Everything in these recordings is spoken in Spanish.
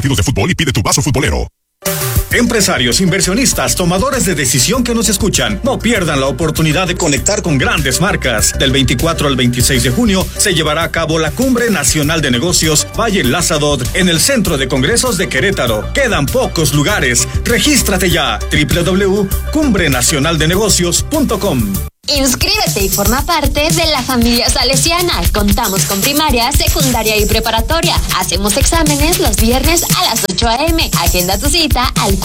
partidos de fútbol y pide tu vaso futbolero. Empresarios, inversionistas, tomadores de decisión que nos escuchan, no pierdan la oportunidad de conectar con grandes marcas. Del 24 al 26 de junio se llevará a cabo la Cumbre Nacional de Negocios Valle Lázadot en el Centro de Congresos de Querétaro. Quedan pocos lugares. Regístrate ya. www.cumbrenacionaldenegocios.com. Inscríbete y forma parte de la familia salesiana. Contamos con primaria, secundaria y preparatoria. Hacemos exámenes los viernes a las 8 a.m. Agenda tu cita al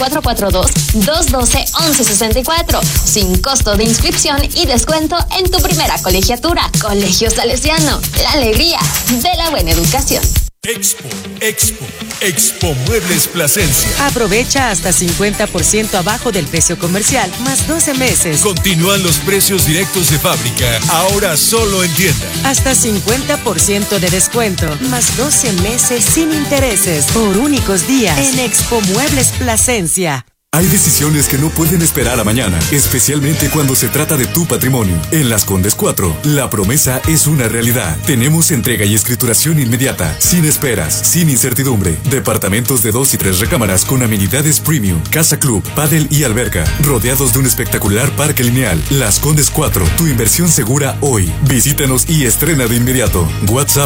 442-212-1164. Sin costo de inscripción y descuento en tu primera colegiatura. Colegio Salesiano, la alegría de la buena educación. Expo Muebles Plasencia. Aprovecha hasta 50% abajo del precio comercial, más 12 meses. Continúan los precios directos de fábrica, ahora solo en tienda. Hasta 50% de descuento, más 12 meses sin intereses, por únicos días, en Expo Muebles Plasencia. Hay decisiones que no pueden esperar a mañana, especialmente cuando se trata de tu patrimonio. En Las Condes 4, la promesa es una realidad. Tenemos entrega y escrituración inmediata, sin esperas, sin incertidumbre. Departamentos de 2 y 3 recámaras con amenidades premium, casa club, pádel y alberca, rodeados de un espectacular parque lineal. Las Condes 4, tu inversión segura hoy. Visítanos y estrena de inmediato. WhatsApp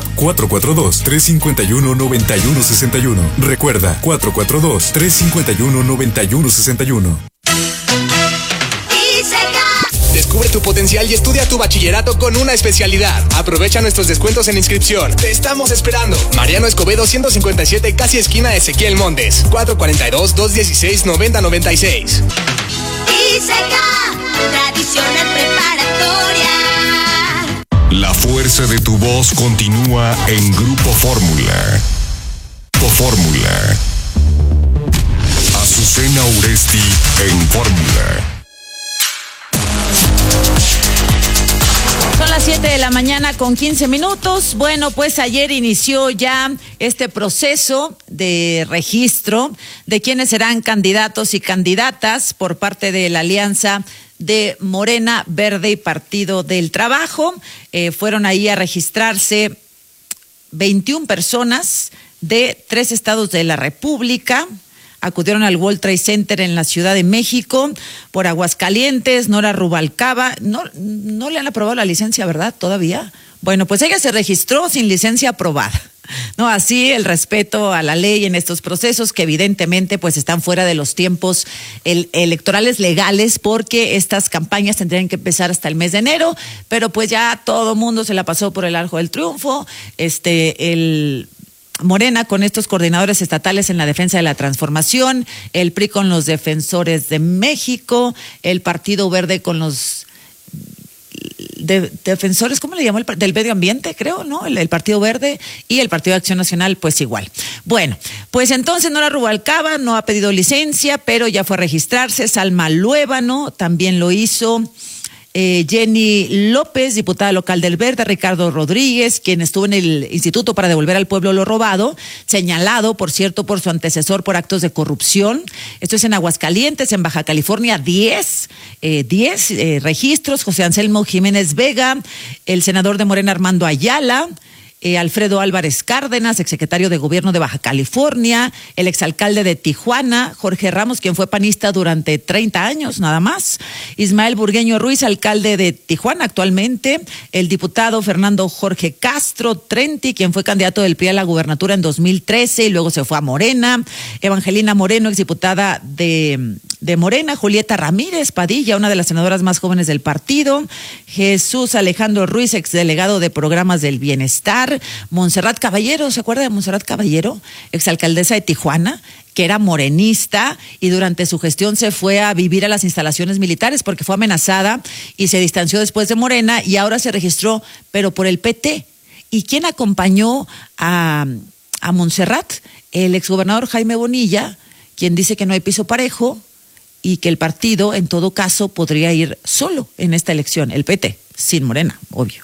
442-351-9161. Recuerda, 442-351-9161. Descubre tu potencial y estudia tu bachillerato con una especialidad. Aprovecha nuestros descuentos en inscripción. Te estamos esperando. Mariano Escobedo 157, casi esquina Ezequiel Montes. 442-216-9096. Tradicional preparatoria. La fuerza de tu voz continúa en Grupo Fórmula. Fórmula. Azucena Uresti en Fórmula. Son las 7 de la mañana con 15 minutos. Bueno, pues ayer inició ya este proceso de registro de quienes serán candidatos y candidatas por parte de la Alianza de Morena, Verde y Partido del Trabajo. Fueron ahí a registrarse 21 personas de 3 estados de la República. Acudieron al World Trade Center en la Ciudad de México, por Aguascalientes, Nora Rubalcaba. No le han aprobado la licencia, ¿verdad? ¿Todavía? Bueno, pues ella se registró sin licencia aprobada. No, así el respeto a la ley en estos procesos que evidentemente pues están fuera de los tiempos electorales legales, porque estas campañas tendrían que empezar hasta el mes de enero, pero pues ya todo mundo se la pasó por el arco del triunfo. El Morena con estos coordinadores estatales en la defensa de la transformación, el PRI con los defensores de México, el Partido Verde con los defensores, ¿cómo le llamó? Del medio ambiente, creo, ¿no? El Partido Verde, y el Partido de Acción Nacional, pues igual. Bueno, pues entonces Nora Rubalcaba no ha pedido licencia, pero ya fue a registrarse. Salma Luébano también lo hizo. Jenny López, diputada local del Verde, Ricardo Rodríguez, quien estuvo en el Instituto para Devolver al Pueblo lo Robado, señalado, por cierto, por su antecesor por actos de corrupción. Esto es en Aguascalientes, en Baja California, 10 registros. José Anselmo Jiménez Vega, el senador de Morena Armando Ayala, Alfredo Álvarez Cárdenas, exsecretario de Gobierno de Baja California, el exalcalde de Tijuana, Jorge Ramos, quien fue panista durante 30 años nada más, Ismael Burgueño Ruiz, alcalde de Tijuana actualmente, el diputado Fernando Jorge Castro Trenti, quien fue candidato del PRI a la gubernatura en 2013 y luego se fue a Morena, Evangelina Moreno, exdiputada de Morena, Julieta Ramírez Padilla, una de las senadoras más jóvenes del partido, Jesús Alejandro Ruiz, exdelegado de Programas del Bienestar, Montserrat Caballero, ¿se acuerda de Montserrat Caballero? Exalcaldesa de Tijuana, que era morenista y durante su gestión se fue a vivir a las instalaciones militares porque fue amenazada y se distanció después de Morena y ahora se registró, pero por el PT. ¿Y quién acompañó a Montserrat? El exgobernador Jaime Bonilla, quien dice que no hay piso parejo y que el partido, en todo caso, podría ir solo en esta elección, el PT, sin Morena, obvio.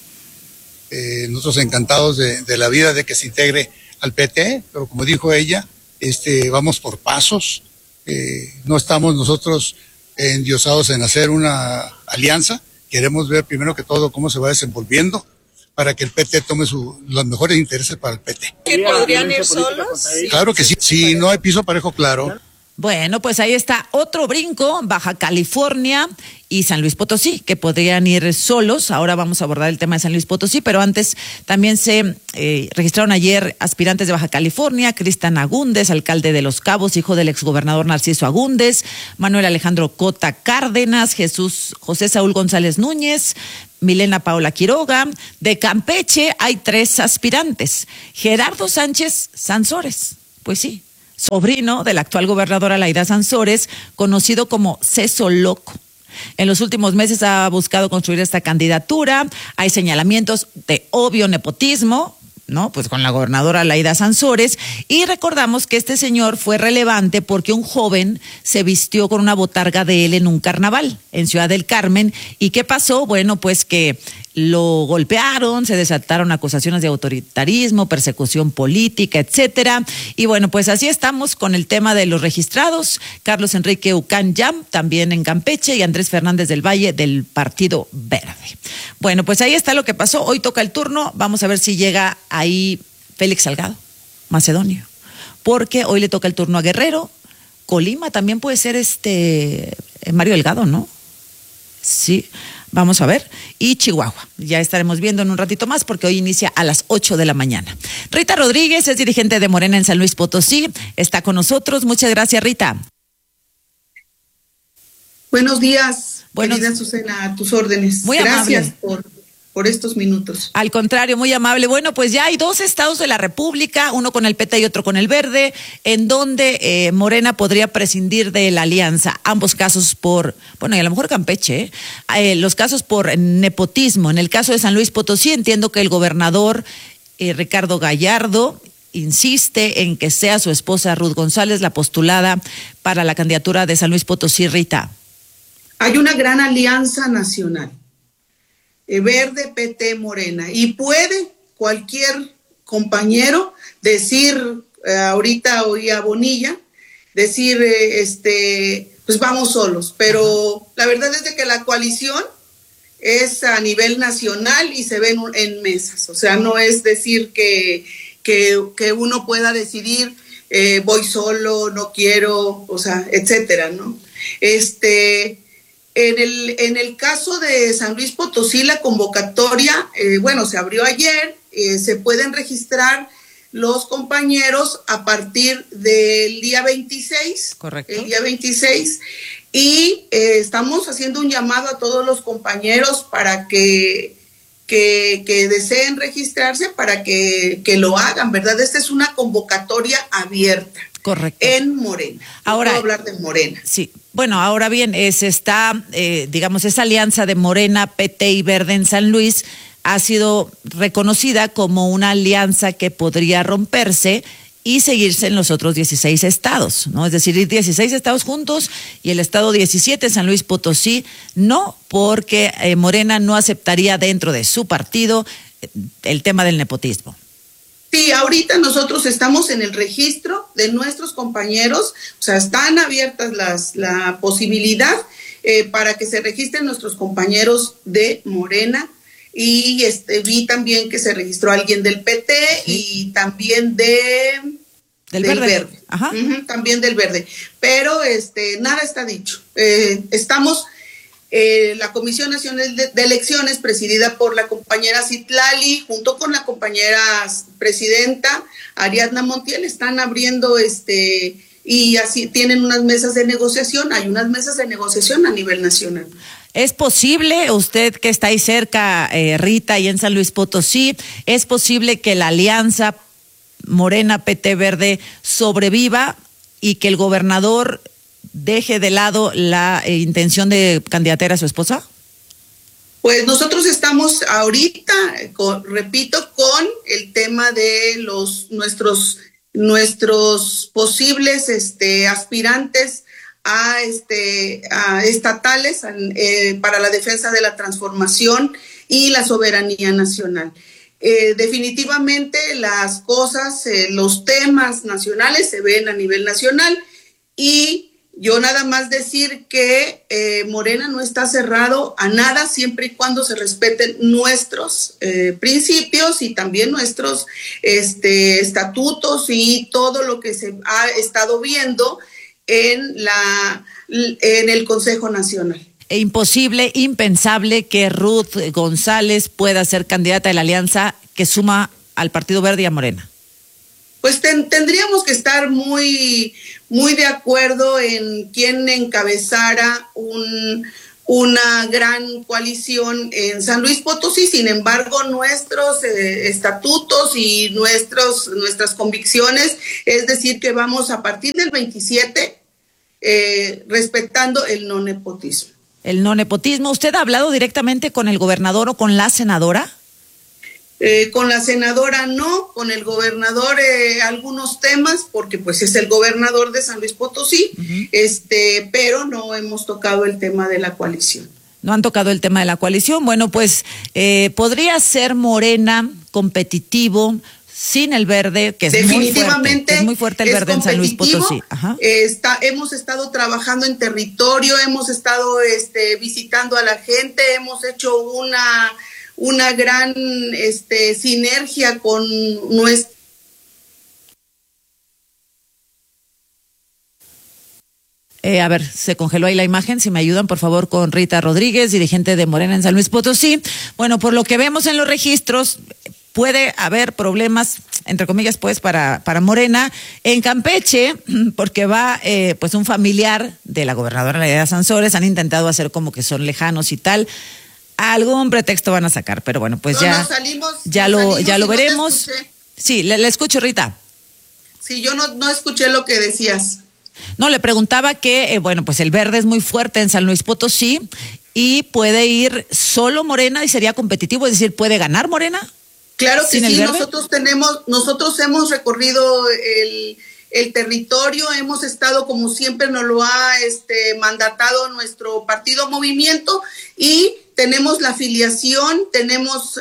Nosotros encantados de la vida de que se integre al PT, pero como dijo ella, vamos por pasos. No estamos nosotros endiosados en hacer una alianza. Queremos ver primero que todo cómo se va desenvolviendo para que el PT tome los mejores intereses para el PT. ¿Que podrían ir solos? Claro que sí, si no hay piso parejo, claro. Bueno, pues ahí está otro brinco, Baja California y San Luis Potosí, que podrían ir solos. Ahora vamos a abordar el tema de San Luis Potosí, pero antes también se registraron ayer aspirantes de Baja California: Cristian Agúndez, alcalde de Los Cabos, hijo del exgobernador Narciso Agúndez; Manuel Alejandro Cota Cárdenas; José Saúl González Núñez; Milena Paola Quiroga. De Campeche hay 3 aspirantes: Gerardo Sánchez Sansores, pues sí, sobrino del actual gobernador Alaida Sansores, conocido como Ceso Loco. En los últimos meses ha buscado construir esta candidatura. Hay señalamientos de obvio nepotismo, ¿no? Pues con la gobernadora Alaida Sansores. Y recordamos que este señor fue relevante porque un joven se vistió con una botarga de él en un carnaval en Ciudad del Carmen. ¿Y qué pasó? Bueno, pues que lo golpearon, se desataron acusaciones de autoritarismo, persecución política, etcétera. Y bueno, pues así estamos con el tema de los registrados. Carlos Enrique Ucán Yam, también en Campeche, y Andrés Fernández del Valle, del Partido Verde. Bueno, pues ahí está lo que pasó. Hoy toca el turno. Vamos a ver si llega ahí Félix Salgado, macedonio, porque hoy le toca el turno a Guerrero. Colima también puede ser Mario Delgado, ¿no? Sí, vamos a ver. Y Chihuahua, ya estaremos viendo en un ratito más porque hoy inicia a las 8 de la mañana. Rita Rodríguez es dirigente de Morena en San Luis Potosí, está con nosotros. Muchas gracias, Rita. Buenos días, querida Susana, a tus órdenes. Muy Gracias amable por estos minutos. Al contrario, muy amable. Bueno, pues ya hay 2 estados de la República, uno con el PT y otro con el Verde, en donde Morena podría prescindir de la alianza. Ambos casos y a lo mejor Campeche, los casos por nepotismo. En el caso de San Luis Potosí, entiendo que el gobernador Ricardo Gallardo insiste en que sea su esposa Ruth González la postulada para la candidatura de San Luis Potosí. Rita. Hay una gran alianza nacional. Verde, PT, Morena, y puede cualquier compañero decir, ahorita oí a Bonilla decir, pues vamos solos, pero la verdad es de que la coalición es a nivel nacional y se ven en mesas, o sea, no es decir que uno pueda decidir, voy solo, no quiero, o sea, etcétera, ¿no? En el caso de San Luis Potosí, la convocatoria, se abrió ayer, se pueden registrar los compañeros a partir del día 26. Correcto. El día 26. Y estamos haciendo un llamado a todos los compañeros para que deseen registrarse, para que lo hagan, ¿verdad? Esta es una convocatoria abierta. Correcto. En Morena. Ahora, puedo hablar de Morena. Sí. Bueno, ahora bien, esa alianza de Morena, PT y Verde en San Luis ha sido reconocida como una alianza que podría romperse y seguirse en los otros 16 estados, ¿no? Es decir, ir 16 estados juntos y el estado 17, San Luis Potosí, no, porque Morena no aceptaría dentro de su partido el tema del nepotismo. Sí, ahorita nosotros estamos en el registro de nuestros compañeros, o sea, están abiertas la posibilidad para que se registren nuestros compañeros de Morena, y vi también que se registró alguien del PT, sí, y también del Verde. Ajá. También del Verde, pero nada está dicho. Estamos la Comisión Nacional de Elecciones, presidida por la compañera Citlali, junto con la compañera presidenta Ariadna Montiel, están abriendo y así tienen unas mesas de negociación. Hay unas mesas de negociación a nivel nacional. ¿Es posible, usted que está ahí cerca, Rita, y en San Luis Potosí, es posible que la alianza Morena, PT, Verde sobreviva y que el gobernador deje de lado la intención de candidatear a su esposa? Pues nosotros estamos ahorita, repito, con el tema de nuestros posibles aspirantes a estatales para la defensa de la transformación y la soberanía nacional. Definitivamente las cosas, los temas nacionales se ven a nivel nacional, y Yo nada más decir que Morena no está cerrado a nada siempre y cuando se respeten nuestros principios y también nuestros estatutos y todo lo que se ha estado viendo en el Consejo Nacional. Imposible, impensable que Ruth González pueda ser candidata de la alianza que suma al Partido Verde y a Morena. Pues tendríamos que estar muy de acuerdo en quién encabezara una gran coalición en San Luis Potosí. Sin embargo, nuestros estatutos y nuestras convicciones, es decir, que vamos a partir del 27 respetando el no nepotismo. El no nepotismo. ¿Usted ha hablado directamente con el gobernador o con la senadora? Con la senadora no, con el gobernador algunos temas, porque pues es el gobernador de San Luis Potosí, pero no hemos tocado el tema de la coalición. No han tocado el tema de la coalición. Bueno, pues podría ser Morena competitivo sin el Verde, que es definitivamente muy fuerte el Verde en San Luis Potosí. Ajá. Hemos estado trabajando en territorio, hemos estado visitando a la gente, hemos hecho una gran sinergia con nuestra... A ver, se congeló ahí la imagen, si me ayudan por favor con Rita Rodríguez, dirigente de Morena en San Luis Potosí. Bueno, por lo que vemos en los registros, puede haber problemas, entre comillas, pues, para Morena en Campeche, porque va pues un familiar de la gobernadora Laida Sansores. Han intentado hacer como que son lejanos y tal. Algún pretexto van a sacar, pero bueno, pues ya lo veremos. Sí, le escucho, Rita. Sí, yo no escuché lo que decías. No, le preguntaba que, bueno, pues el Verde es muy fuerte en San Luis Potosí y puede ir solo Morena y sería competitivo, es decir, ¿puede ganar Morena? Claro que sí, nosotros hemos recorrido el territorio, hemos estado como siempre nos lo ha mandatado nuestro partido Movimiento y tenemos la afiliación, tenemos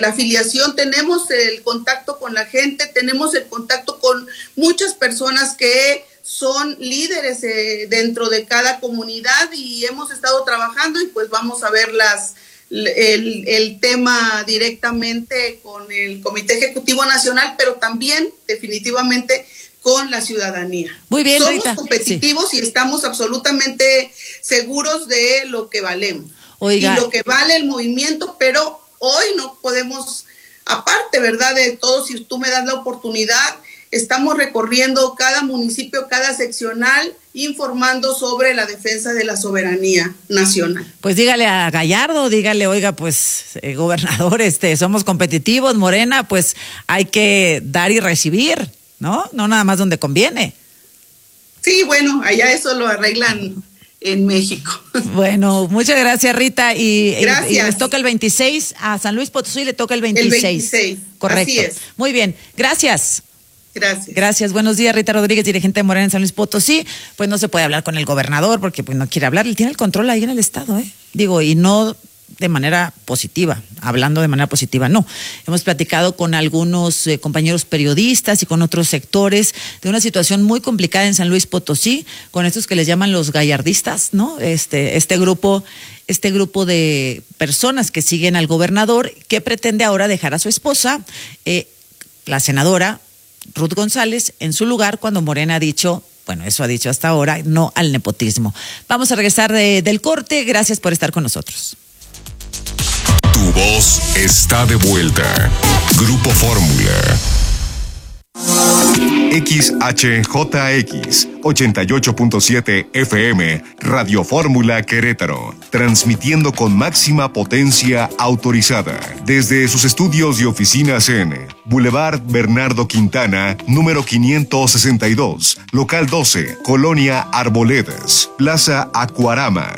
el contacto con la gente, tenemos el contacto con muchas personas que son líderes dentro de cada comunidad y hemos estado trabajando y pues vamos a ver el tema directamente con el Comité Ejecutivo Nacional, pero también definitivamente con la ciudadanía. Muy bien, somos Rita, competitivos y estamos absolutamente seguros de lo que valemos. Oiga. Y lo que vale el movimiento, pero hoy no podemos, aparte, ¿verdad? De todo, si tú me das la oportunidad, estamos recorriendo cada municipio, cada seccional, informando sobre la defensa de la soberanía nacional. Pues dígale a Gallardo, dígale, oiga, pues, gobernador, somos competitivos, Morena, pues hay que dar y recibir, ¿no? No nada más donde conviene. Sí, bueno, allá eso lo arreglan en México. Bueno, muchas gracias, Rita. Gracias. Y les toca el 26, a San Luis Potosí le toca el 26. El 26. Correcto. Así es. Muy bien, gracias. Gracias. Gracias. Buenos días, Rita Rodríguez, dirigente de Morena en San Luis Potosí. Pues no se puede hablar con el gobernador porque pues no quiere hablar. Él tiene el control ahí en el estado, Digo, y no de manera positiva, hablando de manera positiva, no. Hemos platicado con algunos compañeros periodistas y con otros sectores de una situación muy complicada en San Luis Potosí, con estos que les llaman los gallardistas, ¿no? Este grupo de personas que siguen al gobernador, que pretende ahora dejar a su esposa, la senadora Ruth González, en su lugar, cuando Morena ha dicho, bueno, eso ha dicho hasta ahora, no al nepotismo. Vamos a regresar del corte. Gracias por estar con nosotros. Tu voz está de vuelta. Grupo Fórmula. XHJX 88.7 FM Radio Fórmula Querétaro, transmitiendo con máxima potencia autorizada desde sus estudios y oficinas en Boulevard Bernardo Quintana, número 562, local 12, Colonia Arboledas, Plaza Acuarama,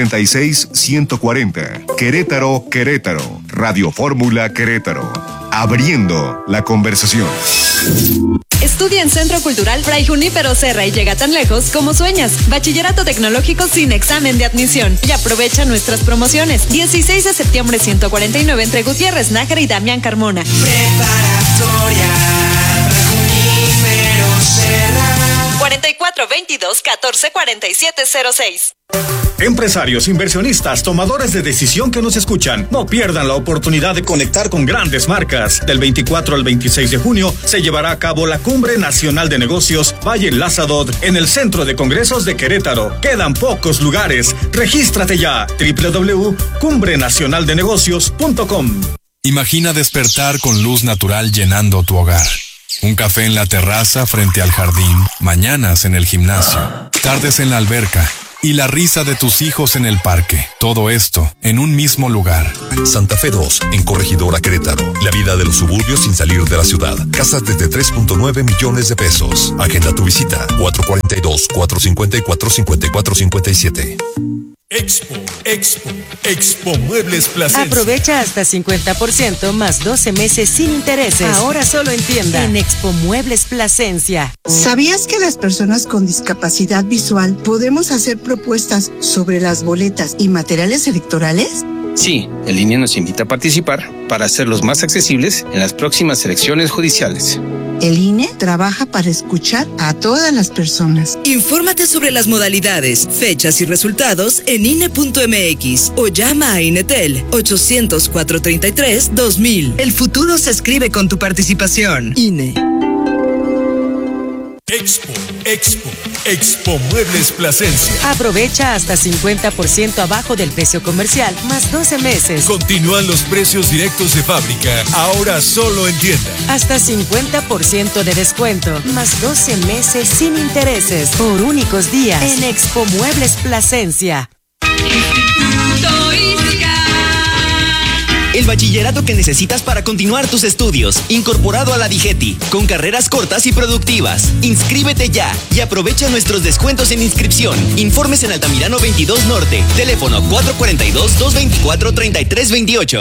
76140, Querétaro, Querétaro, Radio Fórmula Querétaro, abriendo la conversación. Estudia en Centro Cultural Fray Junípero Serra y llega tan lejos como sueñas. Bachillerato tecnológico sin examen de admisión. Y aprovecha nuestras promociones. 16 de septiembre 149 entre Gutiérrez, Nájera y Damián Carmona. Preparatoria Fray Junípero Serra. 44 422-144706. Empresarios, inversionistas, tomadores de decisión que nos escuchan, no pierdan la oportunidad de conectar con grandes marcas. Del 24 al 26 de junio se llevará a cabo la Cumbre Nacional de Negocios Valle Lázaro en el Centro de Congresos de Querétaro. Quedan pocos lugares. Regístrate ya. www.cumbrenacionaldenegocios.com. Imagina despertar con luz natural llenando tu hogar. Un café en la terraza frente al jardín, mañanas en el gimnasio, tardes en la alberca y la risa de tus hijos en el parque. Todo esto en un mismo lugar. Santa Fe 2, en Corregidora Querétaro. La vida de los suburbios sin salir de la ciudad. Casas desde 3.9 millones de pesos. Agenda tu visita. 442-454-5457. Expo Muebles Plasencia. Aprovecha hasta 50% más 12 meses sin intereses. Ahora solo en tienda. En Expo Muebles Plasencia. ¿Sabías que las personas con discapacidad visual podemos hacer propuestas sobre las boletas y materiales electorales? Sí, el INE nos invita a participar para hacerlos más accesibles en las próximas elecciones judiciales. El INE trabaja para escuchar a todas las personas. Infórmate sobre las modalidades, fechas y resultados en INE.mx o llama a INETEL 800-433-2000. El futuro se escribe con tu participación. INE. Expo Muebles Plasencia. Aprovecha hasta 50% abajo del precio comercial, más 12 meses. Continúan los precios directos de fábrica, ahora solo en tienda. Hasta 50% de descuento, más 12 meses sin intereses, por únicos días, en Expo Muebles Plasencia. El bachillerato que necesitas para continuar tus estudios, incorporado a la DIGETI, con carreras cortas y productivas. Inscríbete ya y aprovecha nuestros descuentos en inscripción. Informes en Altamirano 22 Norte, teléfono 442-224-3328.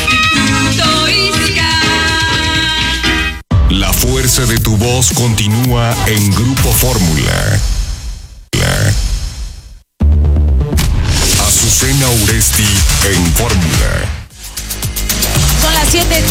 La fuerza de tu voz continúa en Grupo Fórmula. Azucena Uresti en Fórmula. Son las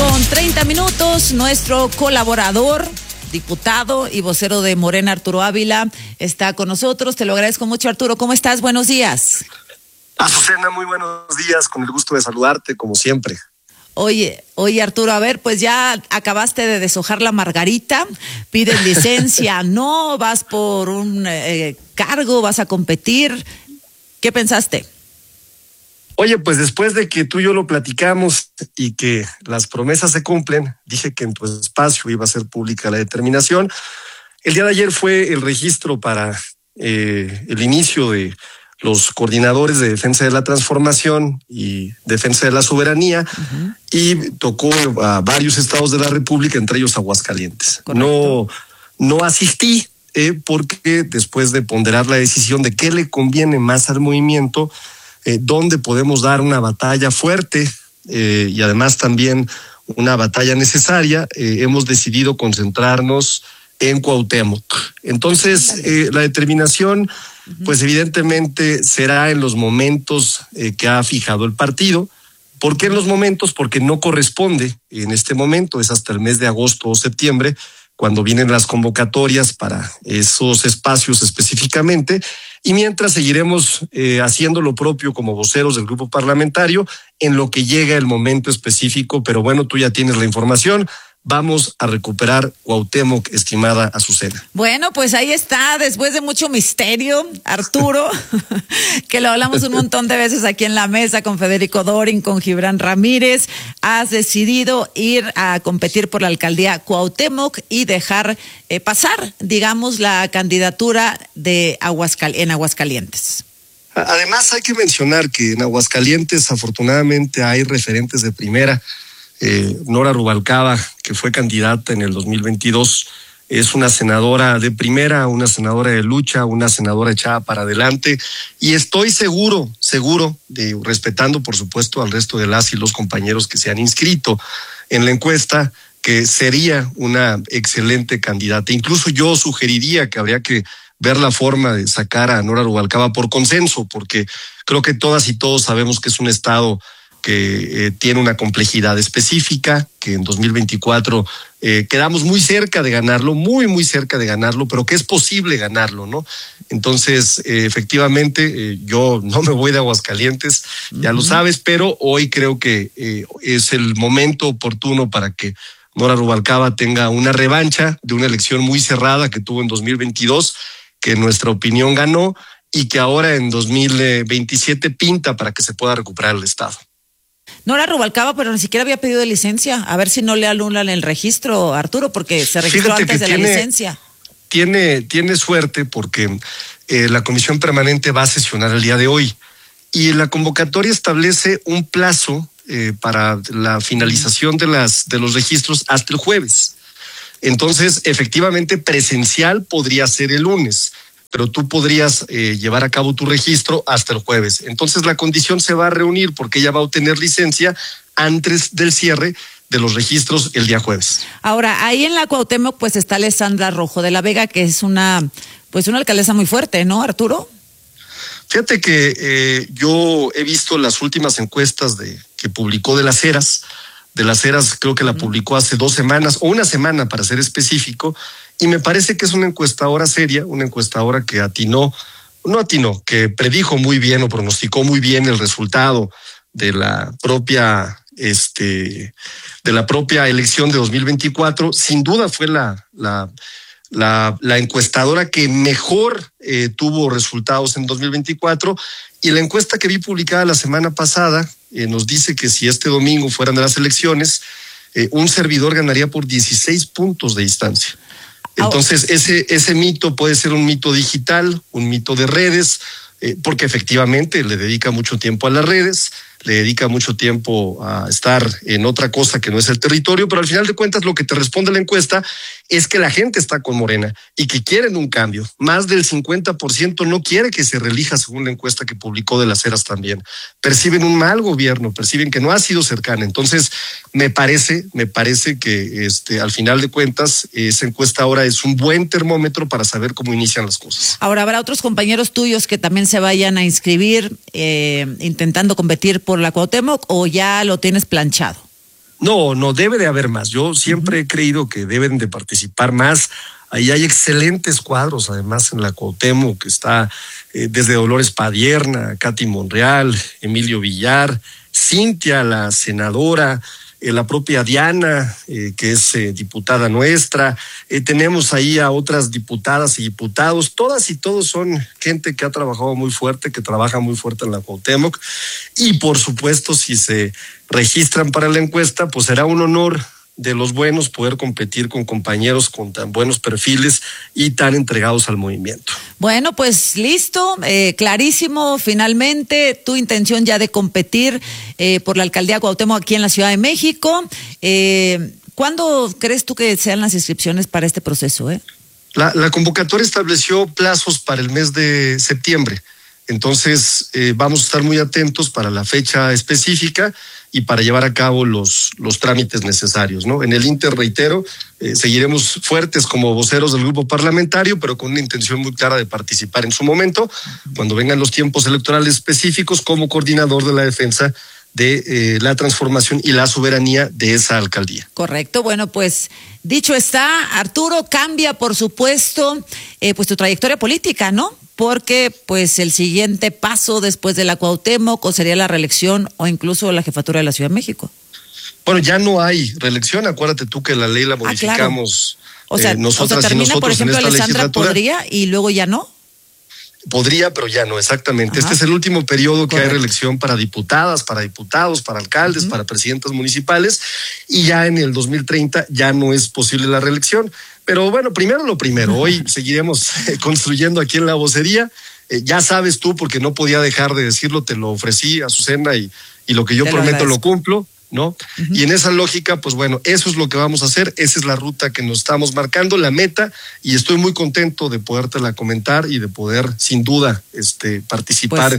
7:30. Nuestro colaborador, diputado y vocero de Morena, Arturo Ávila, está con nosotros. Te lo agradezco mucho, Arturo. ¿Cómo estás? Buenos días. Azucena, muy buenos días. Con el gusto de saludarte, como siempre. Oye, Arturo, a ver, pues ya acabaste de deshojar la margarita, pides licencia, no, vas por un cargo, vas a competir. ¿Qué pensaste? Oye, pues después de que tú y yo lo platicamos y que las promesas se cumplen, dije que en tu espacio iba a ser pública la determinación. El día de ayer fue el registro para el inicio de los coordinadores de defensa de la transformación y defensa de la soberanía, y tocó a varios estados de la República, entre ellos Aguascalientes. No asistí porque después de ponderar la decisión de qué le conviene más al movimiento, donde podemos dar una batalla fuerte y además también una batalla necesaria, hemos decidido concentrarnos en Cuauhtémoc. Entonces, la determinación, pues evidentemente será en los momentos que ha fijado el partido. ¿Por qué en los momentos? Porque no corresponde en este momento, es hasta el mes de agosto o septiembre, cuando vienen las convocatorias para esos espacios específicamente, y mientras seguiremos haciendo lo propio como voceros del grupo parlamentario en lo que llega el momento específico. Pero bueno, tú ya tienes la información. Vamos a recuperar Cuauhtémoc, estimada Azucena. Bueno, pues ahí está, después de mucho misterio, Arturo, que lo hablamos un montón de veces aquí en la mesa con Federico Dorin, con Gibran Ramírez, has decidido ir a competir por la alcaldía Cuauhtémoc y dejar pasar, digamos, la candidatura de en Aguascalientes. Además, hay que mencionar que en Aguascalientes, afortunadamente, hay referentes de primera. Nora Rubalcaba, que fue candidata en el 2022, es una senadora de primera, una senadora de lucha, una senadora echada para adelante, y estoy seguro, respetando por supuesto al resto de las y los compañeros que se han inscrito en la encuesta, que sería una excelente candidata. Incluso yo sugeriría que habría que ver la forma de sacar a Nora Rubalcaba por consenso, porque creo que todas y todos sabemos que es un estado que tiene una complejidad específica, que en 2024 quedamos muy cerca de ganarlo, muy cerca de ganarlo, pero que es posible ganarlo, ¿no? Entonces, efectivamente, yo no me voy de Aguascalientes, ya lo sabes, pero hoy creo que es el momento oportuno para que Nora Rubalcaba tenga una revancha de una elección muy cerrada que tuvo en 2022, que en nuestra opinión ganó y que ahora en 2027 pinta para que se pueda recuperar el Estado. Nora Rubalcaba, pero ni siquiera había pedido licencia. A ver si no le anulan el registro, Arturo, porque se registró antes de la licencia. Tiene suerte porque la Comisión Permanente va a sesionar el día de hoy y la convocatoria establece un plazo para la finalización de los registros hasta el jueves. Entonces, efectivamente, presencial podría ser el lunes, pero tú podrías llevar a cabo tu registro hasta el jueves. Entonces, la condición se va a reunir porque ella va a obtener licencia antes del cierre de los registros el día jueves. Ahora, ahí en la Cuauhtémoc, pues está Alessandra Rojo de la Vega, que es una alcaldesa muy fuerte, ¿no, Arturo? Fíjate que yo he visto las últimas encuestas que publicó de Las Heras. De Las Heras creo que la publicó hace 2 semanas, o una semana para ser específico, y me parece que es una encuestadora seria, una encuestadora que que predijo muy bien o pronosticó muy bien el resultado de la propia elección de 2024. Sin duda fue la encuestadora que mejor tuvo resultados en 2024, y la encuesta que vi publicada la semana pasada nos dice que si este domingo fueran de las elecciones, un servidor ganaría por 16 puntos de distancia. Entonces, ese mito puede ser un mito digital, un mito de redes, porque efectivamente le dedica mucho tiempo a las redes, le dedica mucho tiempo a estar en otra cosa que no es el territorio, pero al final de cuentas lo que te responde la encuesta es que la gente está con Morena y que quieren un cambio. Más del 50% no quiere que se reelija, según la encuesta que publicó de Las Heras también. Perciben un mal gobierno, perciben que no ha sido cercana. Entonces, me parece que al final de cuentas esa encuesta ahora es un buen termómetro para saber cómo inician las cosas. Ahora, ¿habrá otros compañeros tuyos que también se vayan a inscribir intentando competir por la Cuauhtémoc, o ya lo tienes planchado? No, debe de haber más. Yo siempre he creído que deben de participar más. Ahí hay excelentes cuadros, además, en la Cuauhtémoc, que está desde Dolores Padierna, Katy Monreal, Emilio Villar, Cintia, la senadora, la propia Diana, que es diputada nuestra. Tenemos ahí a otras diputadas y diputados. Todas y todos son gente que ha trabajado muy fuerte, que trabaja muy fuerte en la Cuauhtémoc. Y por supuesto, si se registran para la encuesta, pues será un honor de los buenos poder competir con compañeros con tan buenos perfiles y tan entregados al movimiento. Bueno, pues listo, clarísimo, finalmente tu intención ya de competir por la alcaldía Cuauhtémoc aquí en la Ciudad de México. ¿Cuándo crees tú que sean las inscripciones para este proceso? La convocatoria estableció plazos para el mes de septiembre. Entonces, vamos a estar muy atentos para la fecha específica y para llevar a cabo los trámites necesarios, ¿no? En el Inter, reitero, seguiremos fuertes como voceros del grupo parlamentario, pero con una intención muy clara de participar en su momento, cuando vengan los tiempos electorales específicos, como coordinador de la defensa de la transformación y la soberanía de esa alcaldía. Correcto. Bueno, pues dicho está, Arturo, cambia por supuesto pues tu trayectoria política, ¿no? Porque pues el siguiente paso después de la Cuauhtémoc o sería la reelección o incluso la jefatura de la Ciudad de México. Bueno, ya no hay reelección, acuérdate tú que la ley la modificamos. Claro. O sea, nosotras termina, y nosotros, por ejemplo, en esta Alessandra legislatura. podría y luego ya no. Podría, pero ya no, exactamente. Ajá. Este es el último periodo que hay reelección para diputadas, para diputados, para alcaldes, para presidentas municipales, y ya en el 2030 ya no es posible la reelección. Pero bueno, primero lo primero, hoy seguiremos construyendo aquí en la vocería. Ya sabes tú, porque no podía dejar de decirlo, te lo ofrecí, Azucena, y lo que yo prometo lo cumplo, ¿no? Y en esa lógica, pues bueno, eso es lo que vamos a hacer, esa es la ruta que nos estamos marcando, la meta, y estoy muy contento de podértela comentar y de poder, sin duda, participar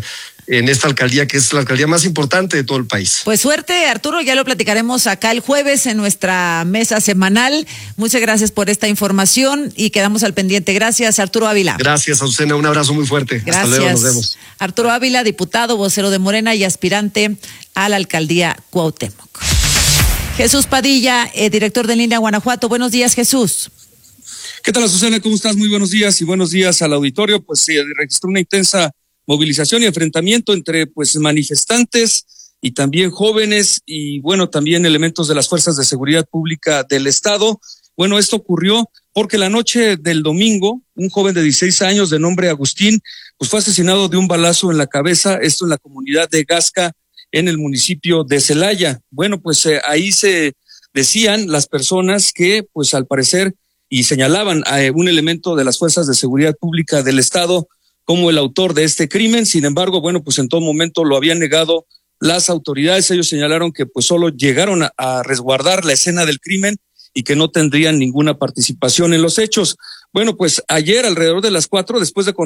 en esta alcaldía, que es la alcaldía más importante de todo el país. Pues suerte, Arturo, ya lo platicaremos acá el jueves en nuestra mesa semanal. Muchas gracias por esta información y quedamos al pendiente. Gracias, Arturo Ávila. Gracias, Azucena, un abrazo muy fuerte. Gracias. Hasta luego, nos vemos. Arturo Ávila, diputado, vocero de Morena y aspirante a la alcaldía Cuauhtémoc. Jesús Padilla, director de Línea Guanajuato. Buenos días, Jesús. ¿Qué tal, Azucena? ¿Cómo estás? Muy buenos días y buenos días al auditorio. Pues se registró una intensa movilización y enfrentamiento entre manifestantes y también jóvenes y también elementos de las fuerzas de seguridad pública del estado. Esto ocurrió porque la noche del domingo, un joven de 16 años de nombre Agustín, pues fue asesinado de un balazo en la cabeza, esto en la comunidad de Gasca, en el municipio de Celaya. Ahí se decían las personas que, al parecer, y señalaban a un elemento de las fuerzas de seguridad pública del estado como el autor de este crimen. Sin embargo, en todo momento lo habían negado las autoridades. Ellos señalaron que solo llegaron a resguardar la escena del crimen y que no tendrían ninguna participación en los hechos. Ayer alrededor de las 4, después de